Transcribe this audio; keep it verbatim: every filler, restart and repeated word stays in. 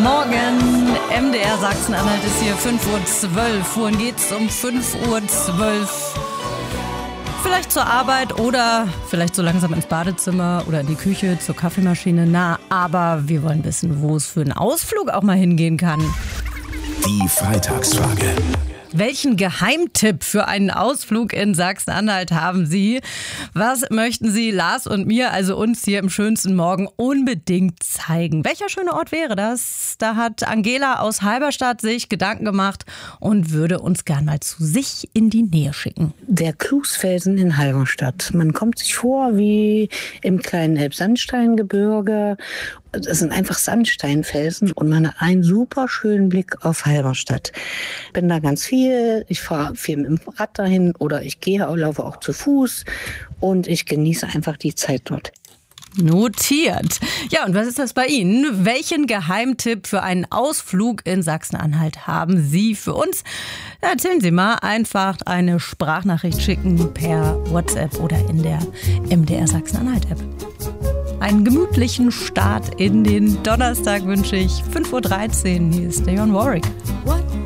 Morgen, M D R Sachsen-Anhalt ist hier, fünf Uhr zwölf. Vorhin geht's um fünf Uhr zwölf. Vielleicht zur Arbeit oder vielleicht so langsam ins Badezimmer oder in die Küche, zur Kaffeemaschine. Na, aber wir wollen wissen, wo es für einen Ausflug auch mal hingehen kann. Die Freitagsfrage. Welchen Geheimtipp für einen Ausflug in Sachsen-Anhalt haben Sie? Was möchten Sie Lars und mir, also uns hier im schönsten Morgen, unbedingt zeigen? Welcher schöne Ort wäre das? Da hat Angela aus Halberstadt sich Gedanken gemacht und würde uns gern mal zu sich in die Nähe schicken. Der Klusfelsen in Halberstadt. Man kommt sich vor wie im kleinen Elbsandsteingebirge. Es sind einfach Sandsteinfelsen und man hat einen super schönen Blick auf Halberstadt. Bin da ganz viel, ich fahre viel mit dem Rad dahin oder ich gehe, laufe auch zu Fuß und ich genieße einfach die Zeit dort. Notiert. Ja, und was ist das bei Ihnen? Welchen Geheimtipp für einen Ausflug in Sachsen-Anhalt haben Sie für uns? Ja, erzählen Sie mal. Einfach eine Sprachnachricht schicken per WhatsApp oder in der M D R Sachsen-Anhalt-App. Einen gemütlichen Start in den Donnerstag wünsche ich. fünf Uhr dreizehn, hier ist Dionne Warwick. What?